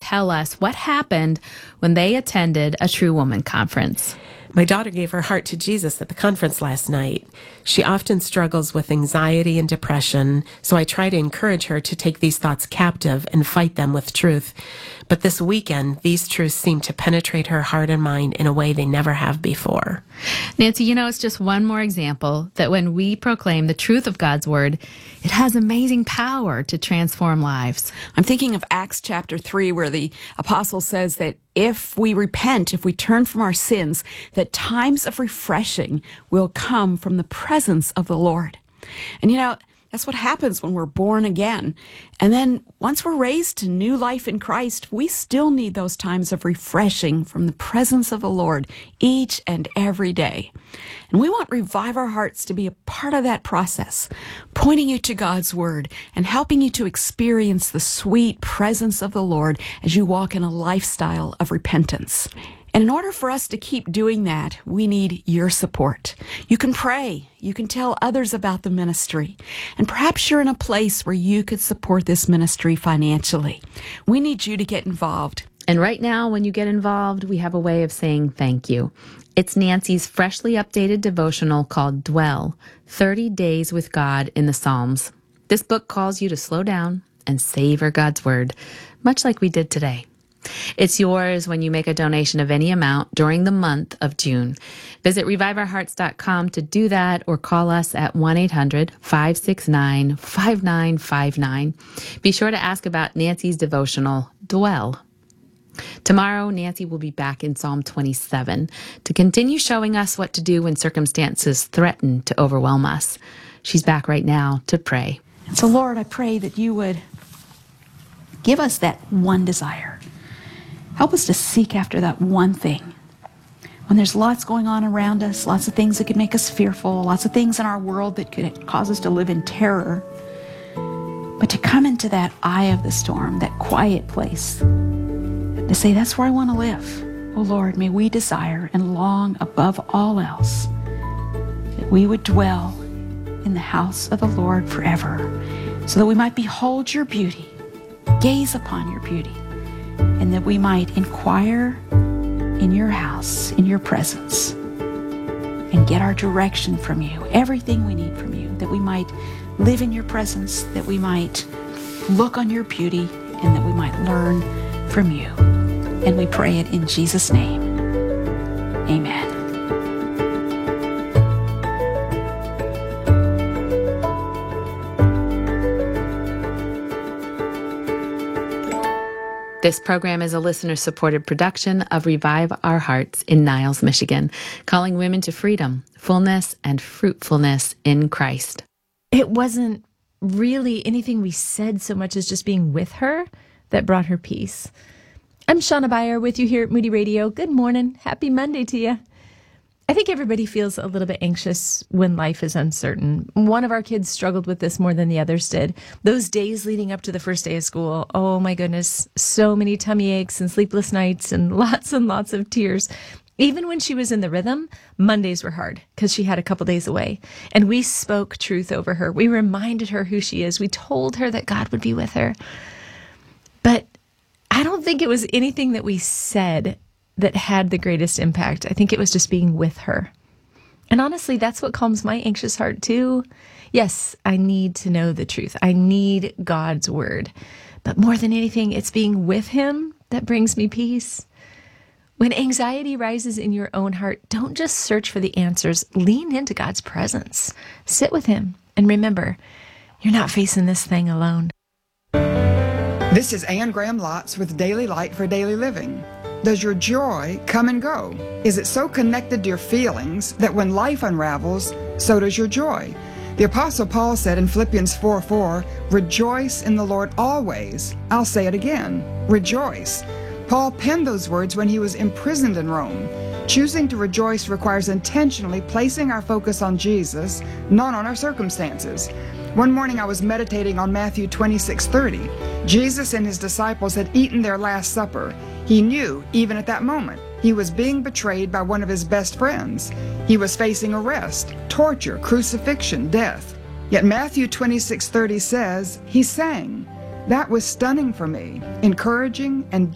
tell us what happened when they attended a True Woman conference. My daughter gave her heart to Jesus at the conference last night. She often struggles with anxiety and depression, so I try to encourage her to take these thoughts captive and fight them with truth. But this weekend, these truths seem to penetrate her heart and mind in a way they never have before. Nancy, it's just one more example that when we proclaim the truth of God's word, it has amazing power to transform lives. I'm thinking of Acts chapter 3, where the apostle says that if we repent, if we turn from our sins, that times of refreshing will come from the presence of the Lord. And that's what happens when we're born again. And then once we're raised to new life in Christ, we still need those times of refreshing from the presence of the Lord each and every day. And we want Revive Our Hearts to be a part of that process, pointing you to God's Word and helping you to experience the sweet presence of the Lord as you walk in a lifestyle of repentance. And in order for us to keep doing that, we need your support. You can pray. You can tell others about the ministry. And perhaps you're in a place where you could support this ministry financially. We need you to get involved. And right now, when you get involved, we have a way of saying thank you. It's Nancy's freshly updated devotional called Dwell, 30 Days with God in the Psalms. This book calls you to slow down and savor God's Word, much like we did today. It's yours when you make a donation of any amount during the month of June. Visit reviveourhearts.com to do that, or call us at 1-800-569-5959. Be sure to ask about Nancy's devotional, Dwell. Tomorrow, Nancy will be back in Psalm 27 to continue showing us what to do when circumstances threaten to overwhelm us. She's back right now to pray. So, Lord, I pray that you would give us that one desire. Help us to seek after that one thing. When there's lots going on around us, lots of things that could make us fearful, lots of things in our world that could cause us to live in terror, but to come into that eye of the storm, that quiet place, to say, that's where I want to live. Oh Lord, may we desire and long above all else that we would dwell in the house of the Lord forever, so that we might behold your beauty, gaze upon your beauty, and that we might inquire in your house, in your presence, and get our direction from you, everything we need from you, that we might live in your presence, that we might look on your beauty, and that we might learn from you. And we pray it in Jesus' name. Amen. This program is a listener-supported production of Revive Our Hearts in Niles, Michigan, calling women to freedom, fullness, and fruitfulness in Christ. It wasn't really anything we said so much as just being with her that brought her peace. I'm Shauna Beyer with you here at Moody Radio. Good morning. Happy Monday to you. I think everybody feels a little bit anxious when life is uncertain. One of our kids struggled with this more than the others did. Those days leading up to the first day of school, oh my goodness, so many tummy aches and sleepless nights and lots of tears. Even when she was in the rhythm, Mondays were hard because she had a couple days away. And we spoke truth over her. We reminded her who she is. We told her that God would be with her. But I don't think it was anything that we said that had the greatest impact. I think it was just being with her. And honestly, that's what calms my anxious heart too. Yes, I need to know the truth. I need God's word. But more than anything, it's being with him that brings me peace. When anxiety rises in your own heart, don't just search for the answers. Lean into God's presence. Sit with him. And remember, you're not facing this thing alone. This is Anne Graham Lotz with Daily Light for Daily Living. Does your joy come and go? Is it so connected to your feelings that when life unravels, so does your joy? The Apostle Paul said in Philippians 4:4, "Rejoice in the Lord always." I'll say it again, rejoice. Paul penned those words when he was imprisoned in Rome. Choosing to rejoice requires intentionally placing our focus on Jesus, not on our circumstances. One morning I was meditating on Matthew 26:30. Jesus and his disciples had eaten their Last Supper. He knew, even at that moment, he was being betrayed by one of his best friends. He was facing arrest, torture, crucifixion, death. Yet Matthew 26:30 says, he sang. That was stunning for me, encouraging and